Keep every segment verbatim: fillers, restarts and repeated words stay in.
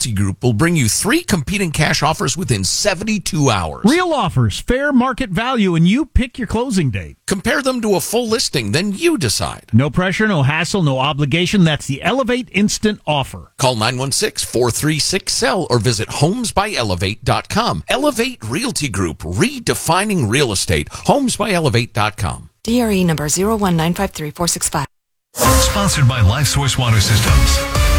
Realty Group will bring you three competing cash offers within seventy-two hours. Real offers, fair market value, and you pick your closing date. Compare them to a full listing, then you decide. No pressure, no hassle, no obligation. That's the Elevate Instant Offer. Call nine one six, four three six, S E L L or visit homes by elevate dot com. Elevate Realty Group, redefining real estate. homes by elevate dot com. D R E number zero one nine five three four six five. Sponsored by LifeSource Water Systems.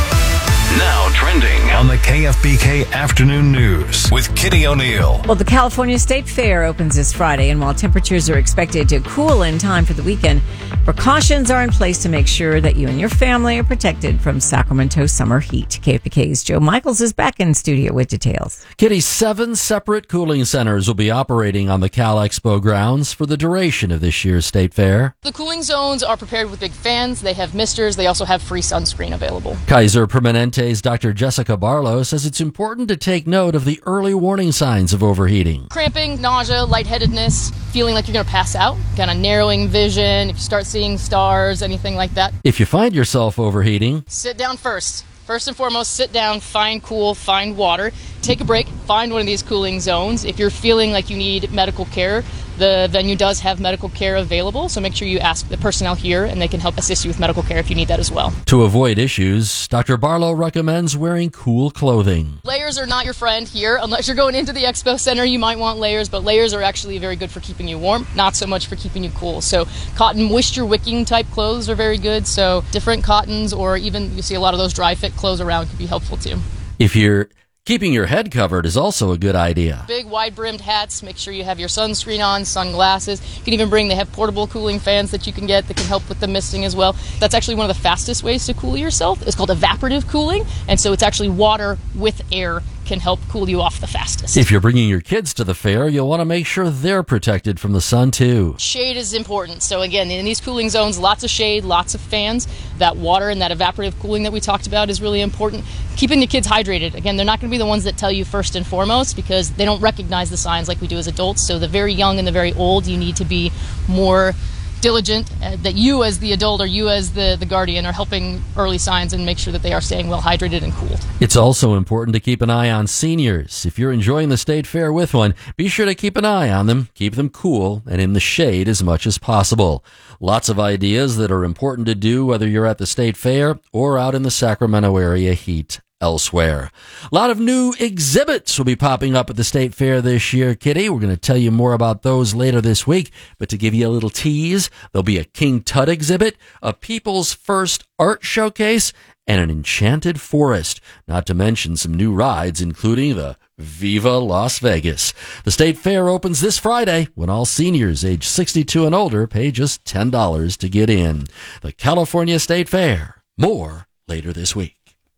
Now trending on the K F B K Afternoon News with Kitty O'Neill. Well, the California State Fair opens this Friday, and while temperatures are expected to cool in time for the weekend, precautions are in place to make sure that you and your family are protected from Sacramento summer heat. K F B K's Joe Michaels is back in studio with details. Kitty, seven separate cooling centers will be operating on the Cal Expo grounds for the duration of this year's State Fair. The cooling zones are prepared with big fans. They have misters. They also have free sunscreen available. Kaiser Permanente's Doctor Jessica Barlow says it's important to take note of the early warning signs of overheating. Cramping, nausea, lightheadedness, feeling like you're going to pass out, kind of narrowing vision, if you start seeing stars, anything like that. If you find yourself overheating, sit down first. First and foremost, sit down, find cool, find water, take a break, find one of these cooling zones. If you're feeling like you need medical care, the venue does have medical care available, so make sure you ask the personnel here and they can help assist you with medical care if you need that as well. To avoid issues, Doctor Barlow recommends wearing cool clothing. Layers are not your friend here. Unless you're going into the expo center, you might want layers, but layers are actually very good for keeping you warm, not so much for keeping you cool. So cotton moisture wicking type clothes are very good, so different cottons or even you see a lot of those dry fit clothes around could be helpful too. If you're keeping your head covered is also a good idea. Big wide-brimmed hats. Make sure you have your sunscreen on, sunglasses. You can even bring, they have portable cooling fans that you can get that can help with the misting as well. That's actually one of the fastest ways to cool yourself. It's called evaporative cooling, and so it's actually water with air can help cool you off the fastest. If you're bringing your kids to the fair, you'll want to make sure they're protected from the sun too. Shade is important. So again, in these cooling zones, lots of shade, lots of fans. That water and that evaporative cooling that we talked about is really important. Keeping the kids hydrated. Again, they're not going to be the ones that tell you first and foremost because they don't recognize the signs like we do as adults. So the very young and the very old, you need to be more diligent uh, that you as the adult or you as the, the guardian are helping early signs and make sure that they are staying well hydrated and cooled. It's also important to keep an eye on seniors. If you're enjoying the State Fair with one, be sure to keep an eye on them, keep them cool and in the shade as much as possible. Lots of ideas that are important to do whether you're at the State Fair or out in the Sacramento area heat elsewhere. A lot of new exhibits will be popping up at the State Fair this year, Kitty. We're going to tell you more about those later this week, but to give you a little tease, there'll be a King Tut exhibit, a People's First Art Showcase, and an Enchanted Forest, not to mention some new rides, including the Viva Las Vegas. The State Fair opens this Friday when all seniors age sixty-two and older pay just ten dollars to get in. The California State Fair. More later this week.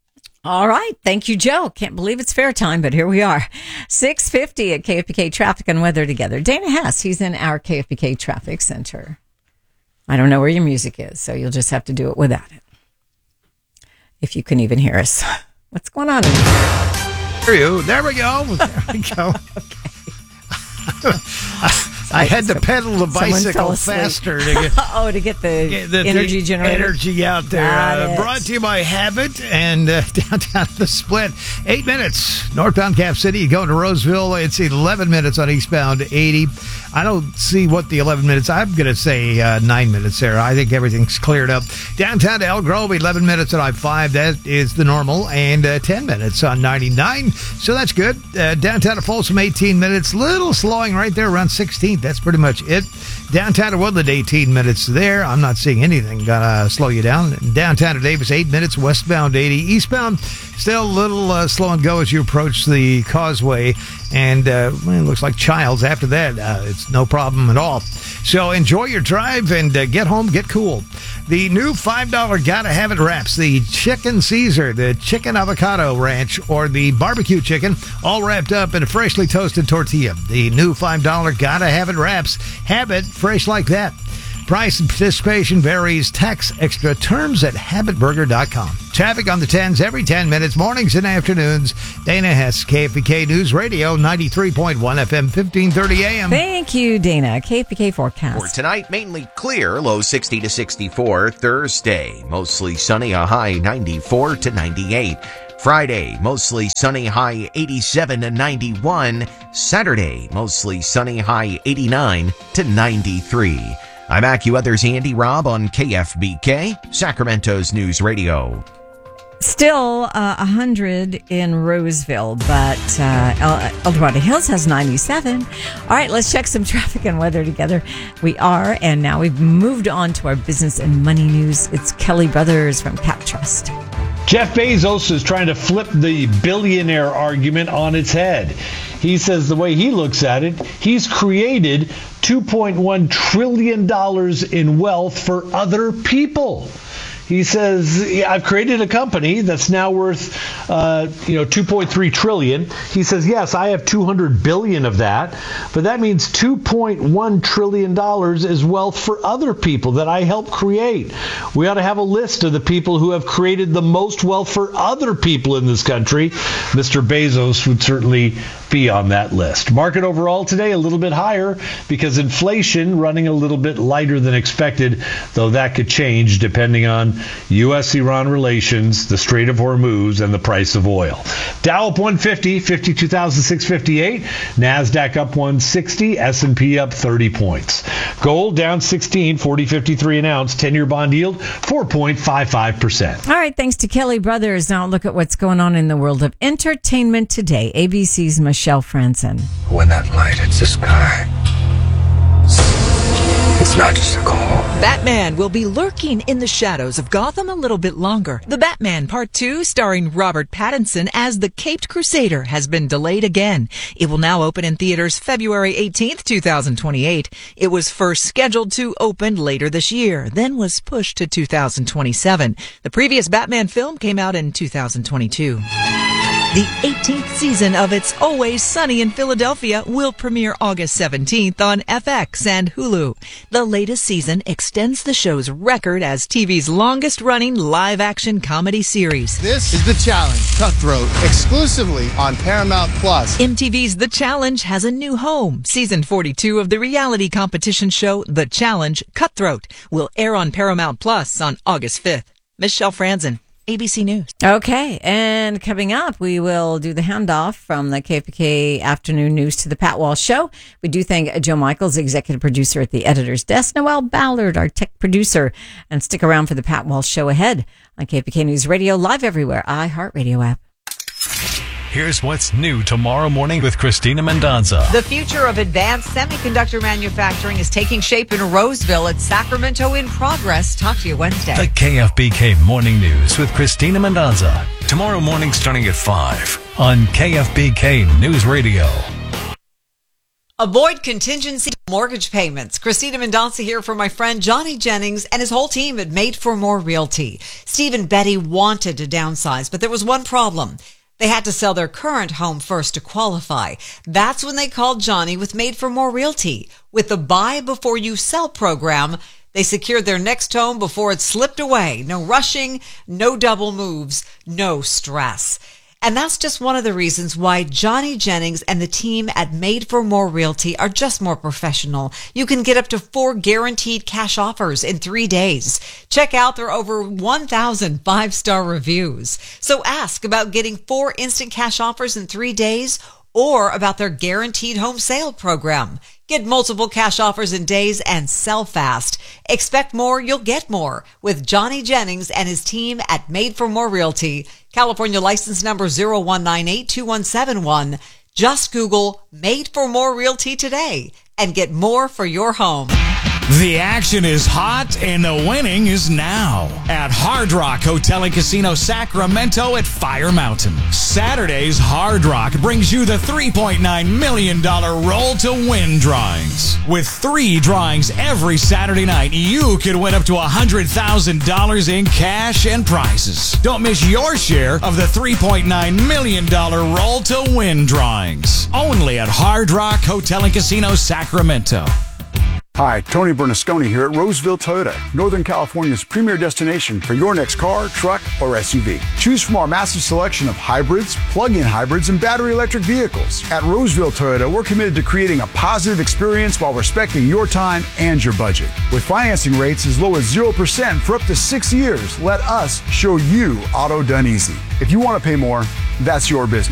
All right. Thank you, Joe. Can't believe it's fair time, but here we are. six fifty at K F B K Traffic and Weather together. Dana Hess, he's in our K F B K Traffic Center. I don't know where your music is, so you'll just have to do it without it. If you can even hear us. What's going on? There you. There we go. There we go. Okay. I had to pedal the bicycle faster to get, oh, to get the, get the energy generated. Energy out there. Uh, brought to you by Habit and uh, downtown the Split. Eight minutes. Northbound Cap City. You go to Roseville. It's eleven minutes on eastbound eighty. I don't see what the eleven minutes. I'm going to say uh, nine minutes there. I think everything's cleared up. Downtown to Elk Grove, eleven minutes on I five. That is the normal. And uh, ten minutes on ninety-nine. So that's good. Uh, downtown to Folsom, eighteen minutes. Little slowing right there around sixteenth. That's pretty much it. Downtown to Woodland, eighteen minutes there. I'm not seeing anything gonna slow you down. Downtown to Davis, eight minutes. Westbound, eighty. Eastbound, still a little uh, slow and go as you approach the causeway. And uh, well, it looks like Childs. After that, uh, it's no problem at all. So enjoy your drive and uh, get home, get cool. The new five dollar Gotta Have It wraps, the Chicken Caesar, the Chicken Avocado Ranch, or the Barbecue Chicken, all wrapped up in a freshly toasted tortilla. The new five dollar Gotta Have It wraps. Have it fresh like that. Price and participation varies. Tax extra. Terms at habit burger dot com. Traffic on the tens every ten minutes, mornings and afternoons. Dana Hess, K F B K News Radio, ninety-three point one F M, fifteen thirty A M. Thank you, Dana. K F B K forecast. For tonight, mainly clear, low sixty to sixty-four. Thursday, mostly sunny, a high ninety-four to ninety-eight. Friday, mostly sunny, high eighty-seven to ninety-one. Saturday, mostly sunny, high eighty-nine to ninety-three. I'm AccuWeather's Andy Robb on K F B K, Sacramento's News Radio. Still uh, one hundred in Roseville, but uh, El, El Dorado Hills has ninety-seven. All right, let's check some traffic and weather together. We are, and now we've moved on to our business and money news. It's Kelly Brothers from Cap Trust. Jeff Bezos is trying to flip the billionaire argument on its head. He says the way he looks at it, he's created two point one trillion dollars in wealth for other people. He says, yeah, I've created a company that's now worth, uh, you know, two point three trillion dollars. He says, yes, I have two hundred billion dollars of that, but that means two point one trillion dollars is wealth for other people that I helped create. We ought to have a list of the people who have created the most wealth for other people in this country. Mister Bezos would certainly be on that list. Market overall today a little bit higher because inflation running a little bit lighter than expected, though that could change depending on U S Iran relations, the Strait of Hormuz, and the price of oil. Dow up one fifty, fifty-two thousand six hundred fifty-eight. NASDAQ up one sixty. S and P up thirty points. Gold down sixteen, forty fifty-three an ounce. ten-year bond yield, four point five five percent. All right, thanks to Kelly Brothers. Now look at what's going on in the world of entertainment today. A B C's Michelle Franzen. When that light hits the sky, it's not just a call. Batman will be lurking in the shadows of Gotham a little bit longer. The Batman Part two, starring Robert Pattinson as the Caped Crusader, has been delayed again. It will now open in theaters February eighteenth, twenty twenty-eight. It was first scheduled to open later this year, then was pushed to two thousand twenty-seven. The previous Batman film came out in two thousand twenty-two. The eighteenth season of It's Always Sunny in Philadelphia will premiere August seventeenth on F X and Hulu. The latest season extends the show's record as T V's longest-running live-action comedy series. This is The Challenge, Cutthroat, exclusively on Paramount Plus. M T V's The Challenge has a new home. Season forty-two of the reality competition show The Challenge, Cutthroat, will air on Paramount Plus on August fifth. Michelle Franzen, A B C News. Okay, and coming up, we will do the handoff from the K F B K Afternoon News to the Pat Walsh Show. We do thank Joe Michaels, executive producer at the editor's desk, Noel Ballard, our tech producer, and stick around for the Pat Walsh Show ahead on K F B K News Radio, live everywhere, iHeartRadio app. Here's what's new tomorrow morning with Christina Mendonza. The future of advanced semiconductor manufacturing is taking shape in Roseville. It's Sacramento in progress. Talk to you Wednesday. The K F B K Morning News with Christina Mendonza. Tomorrow morning starting at five on K F B K News Radio. Avoid contingency mortgage payments. Christina Mendonça here for my friend Johnny Jennings and his whole team at Made for More Realty. Steve and Betty wanted to downsize, but there was one problem. They had to sell their current home first to qualify. That's when they called Johnny with Made for More Realty. With the Buy Before You Sell program, they secured their next home before it slipped away. No rushing, no double moves, no stress. And that's just one of the reasons why Johnny Jennings and the team at Made for More Realty are just more professional. You can get up to four guaranteed cash offers in three days. Check out their over one thousand five-star reviews. So ask about getting four instant cash offers in three days or about their guaranteed home sale program. Get multiple cash offers in days and sell fast. Expect more, you'll get more with Johnny Jennings and his team at Made for More Realty. California license number zero one nine eight two one seven one. Just Google Made for More Realty today and get more for your home. The action is hot and the winning is now at Hard Rock Hotel and Casino Sacramento at Fire Mountain. Saturday's Hard Rock brings you the three point nine million dollars Roll to Win drawings. With three drawings every Saturday night, you could win up to one hundred thousand dollars in cash and prizes. Don't miss your share of the three point nine million dollars Roll to Win drawings. Only at Hard Rock Hotel and Casino Sacramento. Hi, Tony Bernasconi here at Roseville Toyota, Northern California's premier destination for your next car, truck, or S U V. Choose from our massive selection of hybrids, plug-in hybrids, and battery electric vehicles. At Roseville Toyota, we're committed to creating a positive experience while respecting your time and your budget. With financing rates as low as zero percent for up to six years, let us show you auto done easy. If you want to pay more, that's your business.